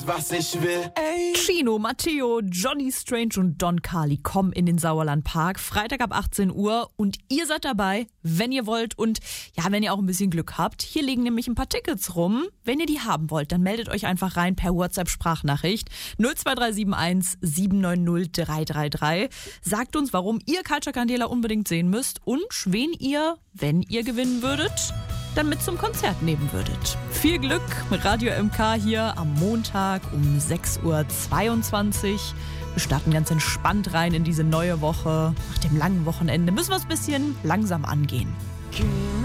was ich will. Chino, Matteo, Johnny Strange und Don Carly kommen in den Sauerlandpark. Freitag ab 18 Uhr. Und ihr seid dabei, wenn ihr wollt. Und ja, wenn ihr auch ein bisschen Glück habt. Hier liegen nämlich ein paar Tickets rum. Wenn ihr die haben wollt, dann meldet euch einfach rein per WhatsApp-Sprachnachricht 02371 790 333. Sagt uns, warum ihr Culture Candela unbedingt sehen müsst und wen ihr, wenn ihr gewinnen würdet, dann mit zum Konzert nehmen würdet. Viel Glück mit Radio MK hier am Montag um 6.22 Uhr. Wir starten ganz entspannt rein in diese neue Woche. Nach dem langen Wochenende müssen wir es ein bisschen langsam angehen.